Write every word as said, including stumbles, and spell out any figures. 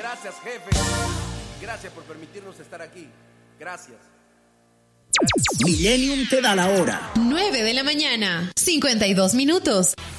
Gracias, jefe. Gracias por permitirnos estar aquí. Gracias. Millennium te da la hora. nueve de la mañana, cincuenta y dos minutos.